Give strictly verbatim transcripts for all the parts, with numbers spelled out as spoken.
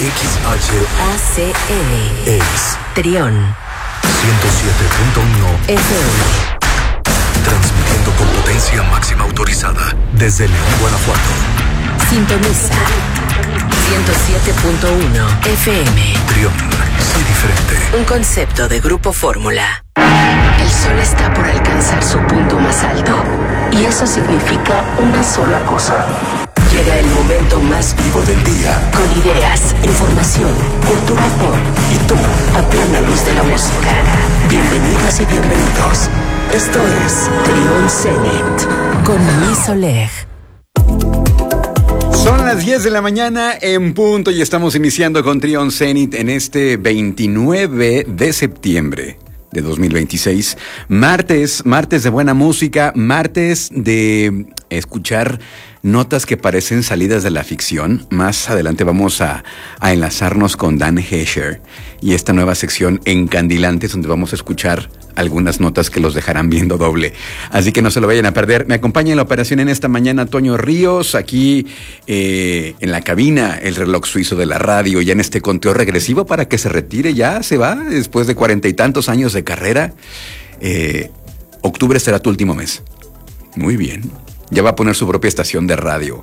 X H A C L es Trión ciento siete punto uno F M. Transmitiendo con potencia máxima autorizada desde León, Guanajuato. Sintoniza ciento siete punto uno F M. Trión, sé diferente. Un concepto de Grupo Fórmula. El sol está por alcanzar su punto más alto. Y eso significa una sola cosa. Llega el momento más vivo del día. Con ideas, información, cultura pop y tú a plena luz de la música. Bienvenidas y bienvenidos. Esto es Trión Zenit con Luis Oleg. Son las diez de la mañana en punto y estamos iniciando con Trión Zenit en este veintinueve de septiembre de dos mil veintiséis. Martes, martes de buena música, martes de escuchar notas que parecen salidas de la ficción. Más adelante vamos a, a enlazarnos con Dan Hesher y esta nueva sección Encandilantes, donde vamos a escuchar algunas notas que los dejarán viendo doble. Así que no se lo vayan a perder. Me acompaña en la operación en esta mañana Toño Ríos, aquí eh, en la cabina, el reloj suizo de la radio, ya en este conteo regresivo para que se retire. Ya se va después de cuarenta y tantos años de carrera. Eh, octubre será tu último mes. Muy bien. Ya va a poner su propia estación de radio.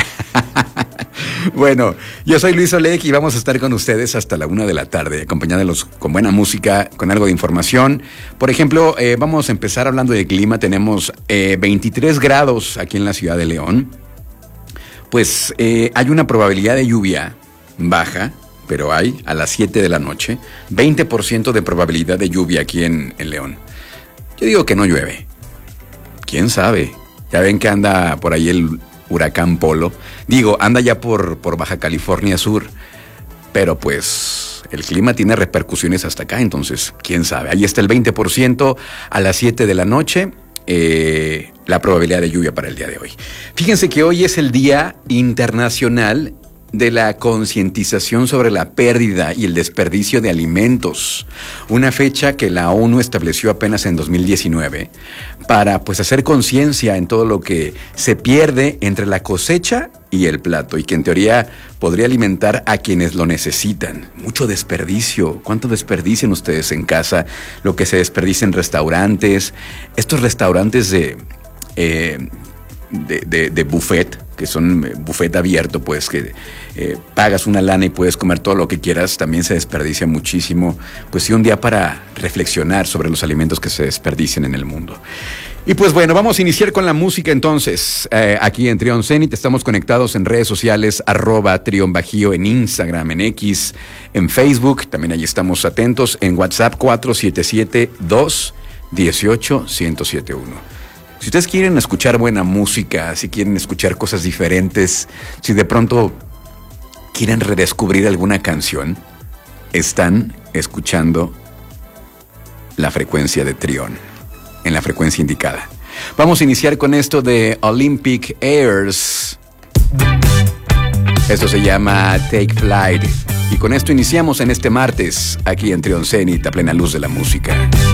Bueno, yo soy Luis Oleg y vamos a estar con ustedes hasta la una de la tarde, acompañándolos con buena música, con algo de información. Por ejemplo, eh, vamos a empezar hablando de clima. Tenemos eh, veintitrés grados aquí en la ciudad de León. Pues eh, hay una probabilidad de lluvia baja, pero hay a las siete de la noche, veinte por ciento de probabilidad de lluvia aquí en, en León. Yo digo que no llueve. ¿Quién sabe? Ya ven que anda por ahí el huracán Polo. Digo, anda ya por, por Baja California Sur. Pero pues el clima tiene repercusiones hasta acá, entonces, quién sabe. Ahí está el veinte por ciento a las siete de la noche, eh, la probabilidad de lluvia para el día de hoy. Fíjense que hoy es el Día Internacional de la Concientización sobre la Pérdida y el Desperdicio de Alimentos, una fecha que la ONU estableció apenas en dos mil diecinueve para pues hacer conciencia en todo lo que se pierde entre la cosecha y el plato y que en teoría podría alimentar a quienes lo necesitan. Mucho desperdicio. ¿Cuánto desperdician ustedes en casa? Lo que se desperdicia en restaurantes, estos restaurantes de... Eh, De, de, de buffet, que son buffet abierto, pues que eh, pagas una lana y puedes comer todo lo que quieras, también se desperdicia muchísimo. Pues sí, un día para reflexionar sobre los alimentos que se desperdician en el mundo. Y pues bueno, vamos a iniciar con la música entonces. Eh, aquí en Trión Zenit estamos conectados en redes sociales, arroba Trión Bajío en Instagram, en X, en Facebook, también ahí estamos atentos, en WhatsApp cuatro siete siete, dos uno ocho, uno cero siete uno. Si ustedes quieren escuchar buena música, si quieren escuchar cosas diferentes, si de pronto quieren redescubrir alguna canción, están escuchando la frecuencia de Trión, en la frecuencia indicada. Vamos a iniciar con esto de Olympic Airs. Esto se llama Take Flight. Y con esto iniciamos en este martes, aquí en Trión Zenit, a plena luz de la música.